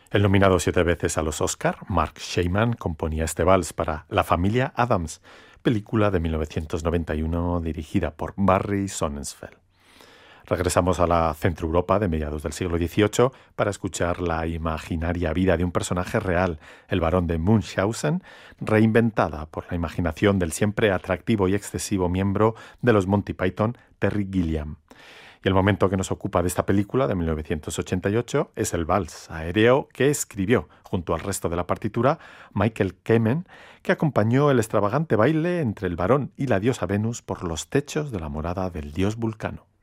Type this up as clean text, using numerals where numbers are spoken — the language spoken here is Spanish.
El nominado 7 veces a los Oscar, Mark Sheyman, componía este vals para La familia Addams, película de 1991 dirigida por Barry Sonnenfeld. Regresamos a la Centroeuropa de mediados del siglo XVIII para escuchar la imaginaria vida de un personaje real, el barón de Munchausen, reinventada por la imaginación del siempre atractivo y excesivo miembro de los Monty Python, Terry Gilliam. Y el momento que nos ocupa de esta película de 1988 es el vals aéreo que escribió, junto al resto de la partitura, Michael Kamen, que acompañó el extravagante baile entre el barón y la diosa Venus por los techos de la morada del dios Vulcano.